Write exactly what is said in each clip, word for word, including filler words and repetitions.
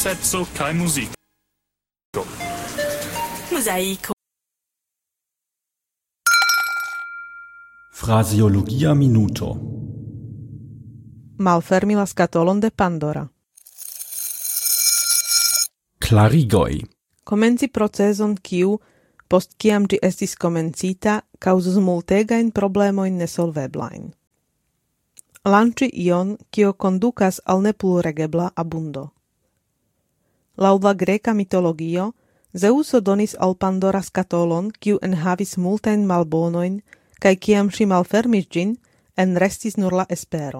pezzo kaj muziko. Mosaiko. Fraseologia minuto. Malfermi la skatolon de Pandora. Klarigoj. Komenci procezon kiu, post kiam ĝi estis komencita, kaŭzus multegajn problemojn nesolveblajn. Lanĉi ion, kio kondukas al nepluregebla abundo. Laŭ la greka mitologio, Zeuso donis al Pandora skatolon, kiu enhavis multajn malbonojn, kaj kiam ŝi malfermis ĝin, enrestis nur la espero.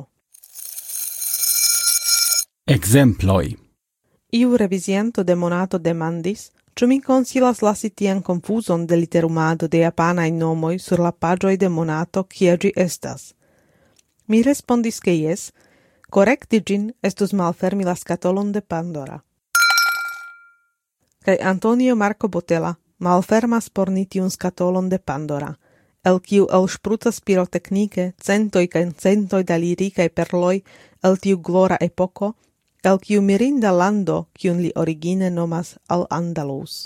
Ekzemploj. Iu revizianto de Monato demandis, ĉu mi konsilas lasi tian konfuzon de literumado de japanaj nomoj sur la paĝoj de Monato, kie ĝi estas. Mi respondis ke jes, korekti ĝin estus malfermi la skatolon de Pandora. Kaj Antonio Marco Botella malfermas por ni tiun skatolon de Pandora, el kiu elŝprucas piroteknike centoj kaj centoj da lirikaj perloj el tiu glora epoko, el kiu mirinda lando, kiun li origine nomas Al-Andalus.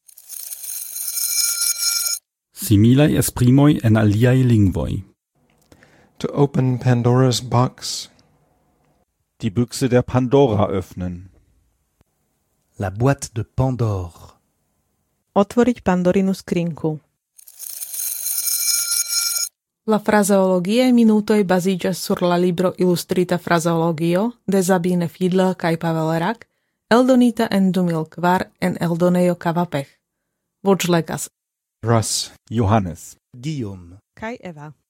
Similaj esprimoj en aliaj lingvoj. To open Pandora's box. Die Büchse der Pandora öffnen. La boîte de Pandore. Otvoriť Pandorinu skrinku. La fraseologiae minutoj baziĝas sur la libro Illustrita fraseologio de Sabine Fiedler kaj Pavel Rak, eldonita en du mil kvar en eldonejo Kavapech. Voĉlegas Russ, Johannes, Guillaume. kaj Eva.